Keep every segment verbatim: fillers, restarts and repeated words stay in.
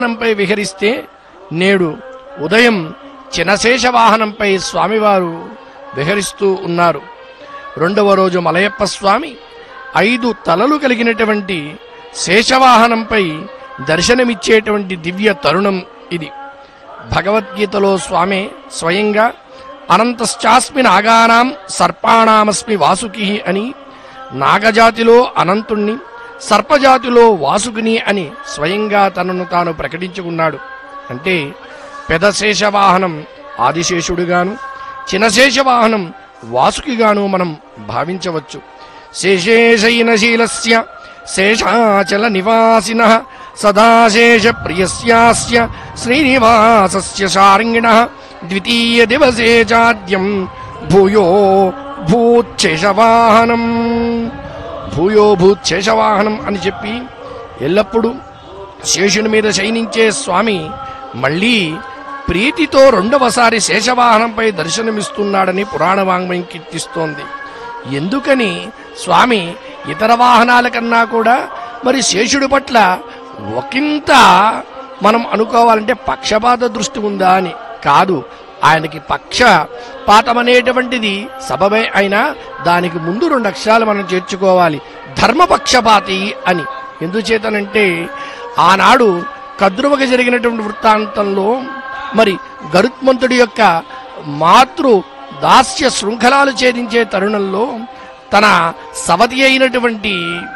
వాహనంపై విహరిస్తే నేడు ఉదయం చినశేష వాహనంపై స్వామివారు విహరిస్తూ ఉన్నారు. రెండవ రోజు మలయప్ప స్వామి ఐదు తలలు కలిగినటువంటి శేషవాహనంపై దర్శనమిచ్చేటువంటి దివ్య తరుణం ఇది. భగవద్గీతలో స్వామి స్వయంగా అనంతశ్చాస్మి నాగానాం సర్పాణామస్మి వాసుకి అని, నాగజాతిలో అనంతుణ్ణి సర్పజాతిలో వాసుకిని అని స్వయంగా తనను తాను ప్రకటించుకున్నాడు. అంటే పెదశేషవాహనం ఆదిశేషుడుగాను చినశేషవాహనం వాసుకిగాను మనం భావించవచ్చు. శేషేశైనశీలస్య శేషాచల నివాసినః సదాశేష ప్రియస్యాస్య శ్రీనివాసస్య శార్ంగిణః ద్వితీయ దివసే చాద్యం భూయో భూచ్ఛేషవాహనం. భూయో భూచ్ఛేషవాహనం అని చెప్పి ఎల్లప్పుడూ శేషుని మీద శయనించే స్వామి మళ్ళీ ప్రీతితో రెండవసారి శేషవాహనంపై దర్శనమిస్తున్నాడని పురాణ వాంగ్మయం కీర్తిస్తోంది. ఎందుకని స్వామి ఇతర వాహనాల కన్నా కూడా మరి శేషుడి పట్ల ఒకంత మనం అనుకోవాలంటే పక్షపాత దృష్టి ఉందా అని కాదు. ఆయనకి పక్షపాతం అనేటువంటిది సబబే అయినా దానికి ముందు రెండు అక్షరాలు మనం చేర్చుకోవాలి, ధర్మపక్షపాతి అని. ఎందుచేతనంటే ఆనాడు కద్రువకి జరిగినటువంటి వృత్తాంతంలో మరి గరుత్మంతుడి యొక్క మాతృ దాస్య శృంఖలాలు ఛేదించే తరుణంలో తన సవతి అయినటువంటి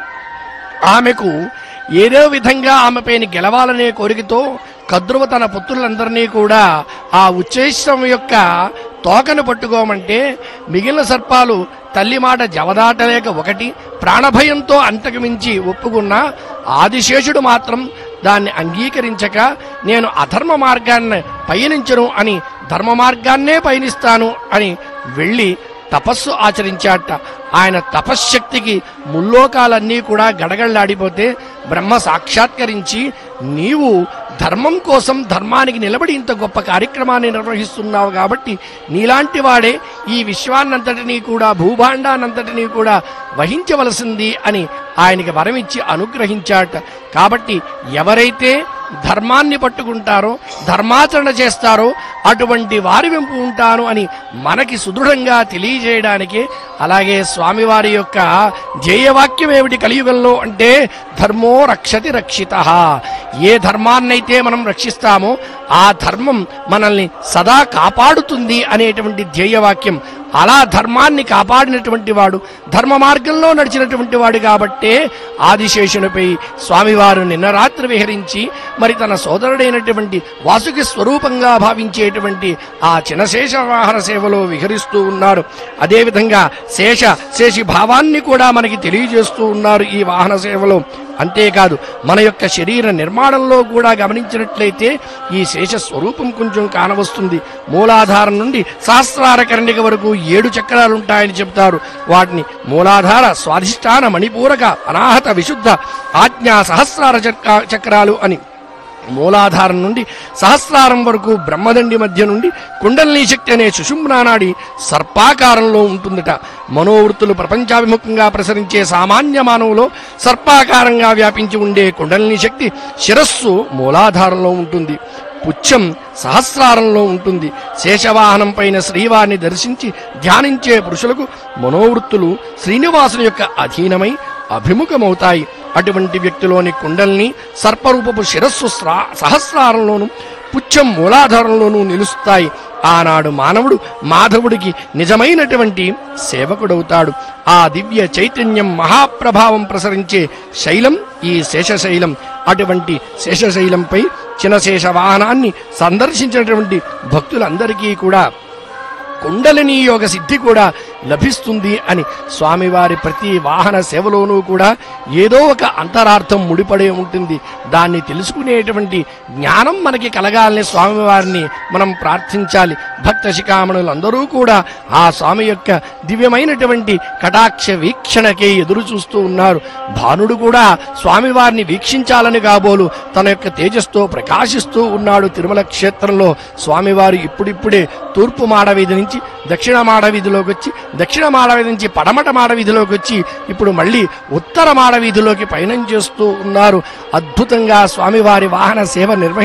ఆమెకు ఏదో విధంగా ఆమెపైన గెలవాలనే కోరికతో కద్రువ తన పుత్రులందరినీ కూడా ఆ ఉచ్ఛేషం యొక్క తోకను పట్టుకోమంటే మిగిలిన సర్పాలు తల్లి మాట జవదాటలేక ఒకటి ప్రాణభయంతో అంతకు మించి ఒప్పుకున్న ఆదిశేషుడు మాత్రం దాన్ని అంగీకరించక నేను అధర్మ మార్గాన్ని పయనించను అని ధర్మ మార్గాన్నే పయనిస్తాను అని వెళ్ళి తపస్సు ఆచరించాట. ఆయన తపశ్శక్తికి ముల్లోకాలన్నీ కూడా గడగళ్లాడిపోతే బ్రహ్మ సాక్షాత్కరించి నీవు ధర్మం కోసం ధర్మానికి నిలబడి ఇంత గొప్ప కార్యక్రమాన్ని నిర్వహిస్తున్నావు కాబట్టి నీలాంటి వాడే ఈ విశ్వాన్నంతటినీ కూడా భూభాండానంతటినీ కూడా వహించవలసింది అని ఆయనకి వరమిచ్చి అనుగ్రహించాట. కాబట్టి ఎవరైతే ధర్మాన్ని పట్టుకుంటారో ధర్మాచరణ చేస్తారో అటువంటి వారి వెంపు ఉంటాను అని మనకి సుదృఢంగా తెలియజేయడానికి, అలాగే స్వామివారి యొక్క ధ్యేయవాక్యం ఏమిటి కలియుగంలో అంటే ధర్మో రక్షతి రక్షితః. ఏ ధర్మాన్నైతే మనం రక్షిస్తామో ఆ ధర్మం మనల్ని సదా కాపాడుతుంది అనేటువంటి ధ్యేయవాక్యం. అలా ధర్మాన్ని కాపాడినటువంటి వాడు ధర్మ మార్గంలో నడిచినటువంటి వాడు కాబట్టే ఆదిశేషునిపై స్వామివారు నిన్న రాత్రి విహరించి మరి తన సోదరుడైనటువంటి వాసుకి స్వరూపంగా భావించేటువంటి ఆ చినశేష వాహన సేవలో విహరిస్తూ ఉన్నారు. అదేవిధంగా శేష శేషి భావాన్ని కూడా మనకి తెలియజేస్తూ ఉన్నారు ఈ వాహన సేవలో. అంతేకాదు మన యొక్క శరీర నిర్మాణంలో కూడా గమనించినట్లయితే ఈ శేష స్వరూపం కొంచెం కానవస్తుంది. మూలాధారం నుండి సహస్రార కర్ణిక వరకు ఏడు చక్రాలుంటాయని చెబుతారు. వాటిని మూలాధార, స్వాధిష్టాన, మణిపూరక, అనాహత, విశుద్ధ, ఆజ్ఞా, సహస్రార చక్రాలు అని. మూలాధారం నుండి సహస్రారం వరకు బ్రహ్మదండి మధ్య నుండి కుండలినీ శక్తి అనే సుషుమ్నానాడి సర్పాకారంలో ఉంటుందట. మనోవృత్తులు ప్రపంచాభిముఖంగా ప్రసరించే సామాన్య మానవులో సర్పాకారంగా వ్యాపించి ఉండే కుండలినీ శక్తి శిరస్సు మూలాధారంలో ఉంటుంది, పుచ్చం సహస్రారంలో ఉంటుంది. శేషవాహనం పైన శ్రీవారిని దర్శించి ధ్యానించే పురుషులకు మనోవృత్తులు శ్రీనివాసుని యొక్క అధీనమై అభిముఖమవుతాయి. అటువంటి వ్యక్తిలోని కుండల్ని సర్పరూపపు శిరస్సు సహస్రారంలోను పుచ్చం మూలాధారంలోనూ నిలుస్తాయి. ఆనాడు మానవుడు మాధవుడికి నిజమైనటువంటి సేవకుడవుతాడు. ఆ దివ్య చైతన్యం మహాప్రభావం ప్రసరించే శైలం ఈ శేషశైలం. అటువంటి శేషశైలంపై చినశేష వాహనాన్ని సందర్శించినటువంటి భక్తులందరికీ కూడా కుండలినీ యోగ సిద్ధి కూడా లభిస్తుంది అని స్వామివారి ప్రతి వాహన సేవలోనూ కూడా ఏదో ఒక అంతరార్థం ముడిపడే ఉంటుంది. దాన్ని తెలుసుకునేటువంటి జ్ఞానం మనకి కలగాలని స్వామివారిని మనం ప్రార్థించాలి. భక్త శిఖామణులందరూ కూడా ఆ స్వామి యొక్క దివ్యమైనటువంటి కటాక్ష వీక్షణకే ఎదురు చూస్తూ ఉన్నారు. భానుడు కూడా స్వామివారిని వీక్షించాలని కాబోలు తన యొక్క తేజస్తో ప్రకాశిస్తూ ఉన్నాడు. తిరుమల క్షేత్రంలో స్వామివారు ఇప్పుడిప్పుడే తూర్పు మాడవీధి నుంచి దక్షిణ మాడవీధిలోకి వచ్చి దక్షిణ మాడవీధి నుంచి పడమట మాడవీధిలోకి వచ్చి ఇప్పుడు మళ్ళీ ఉత్తర మాడవీధిలోకి పయనం చేస్తూ ఉన్నారు. అద్భుతంగా స్వామివారి వాహన సేవ నిర్వహి